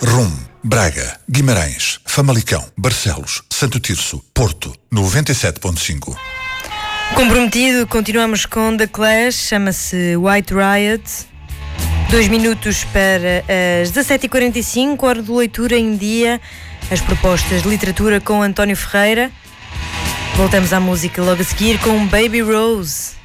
Rum, Braga, Guimarães, Famalicão, Barcelos, Santo Tirso, Porto, 97.5. Comprometido, continuamos com The Clash, chama-se White Riot. 2 minutos para as 17h45, hora de leitura em dia, as propostas de literatura com António Ferreira. Voltamos à música logo a seguir com Baby Rose.